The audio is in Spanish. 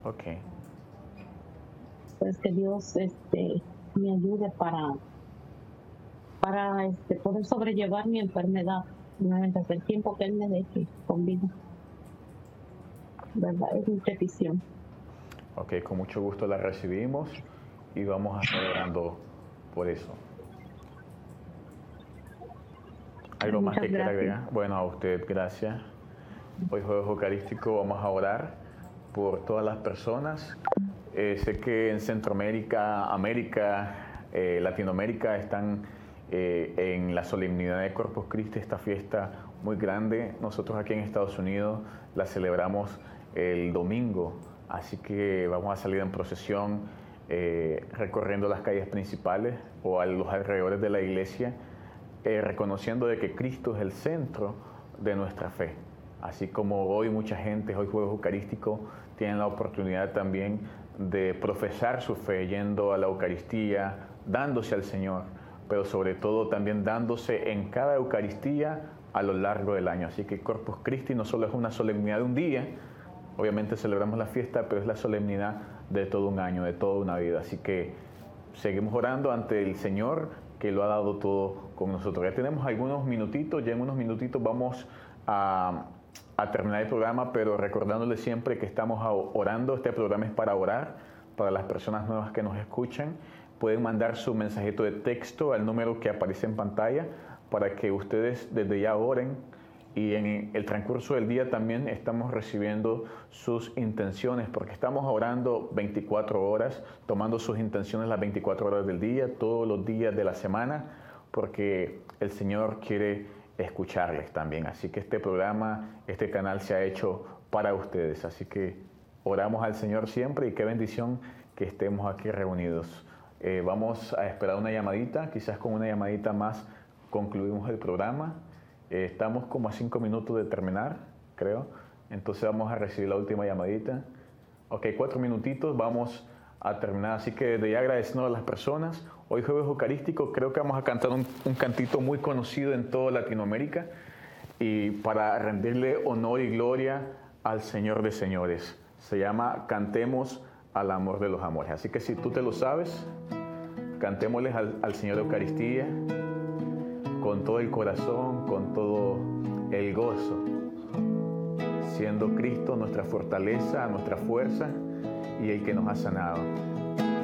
Ok, Pues que Dios me ayude para poder sobrellevar mi enfermedad mientras el tiempo que Él me deje con vida, ¿verdad? Es mi petición. ok, con mucho gusto la recibimos y vamos a estar orando por eso. ¿Algo más Muchas que quiera gracias. agregar? Bueno, a usted, gracias. Hoy jueves eucarístico vamos a orar por todas las personas. Sé que en Centroamérica, América, Latinoamérica están en la solemnidad de Corpus Christi, esta fiesta muy grande. Nosotros aquí en Estados Unidos la celebramos el domingo, así que vamos a salir en procesión recorriendo las calles principales o a los alrededores de la iglesia, reconociendo de que Cristo es el centro de nuestra fe. Así como hoy mucha gente, hoy jueves eucarístico, tienen la oportunidad también de profesar su fe yendo a la Eucaristía, dándose al Señor, pero sobre todo también dándose en cada Eucaristía a lo largo del año. Así que Corpus Christi no solo es una solemnidad de un día, obviamente celebramos la fiesta, pero es la solemnidad de todo un año, de toda una vida. Así que seguimos orando ante el Señor que lo ha dado todo con nosotros. Ya tenemos algunos minutitos, ya en unos minutitos vamos a terminar el programa, pero recordándoles siempre que estamos orando. Este programa es para orar, para las personas nuevas que nos escuchan. Pueden mandar su mensajito de texto al número que aparece en pantalla para que ustedes desde ya oren. Y en el transcurso del día también estamos recibiendo sus intenciones, porque estamos orando 24 horas, tomando sus intenciones las 24 horas del día, todos los días de la semana, porque el Señor quiere escucharles también. Así que este programa, este canal se ha hecho para ustedes. Así que oramos al Señor siempre y qué bendición que estemos aquí reunidos. Vamos a esperar una llamadita, quizás con una llamadita más concluimos el programa. Estamos como a 5 minutos de terminar, creo. Entonces vamos a recibir la última llamadita. Ok, 4 minutitos, vamos a terminar. Así que de ya agradeciendo a las personas. Hoy jueves eucarístico, creo que vamos a cantar un cantito muy conocido en toda Latinoamérica y para rendirle honor y gloria al Señor de Señores. Se llama Cantemos al Amor de los Amores. Así que si tú te lo sabes, cantémosles al Señor de Eucaristía con todo el corazón, con todo el gozo, siendo Cristo nuestra fortaleza, nuestra fuerza y el que nos ha sanado.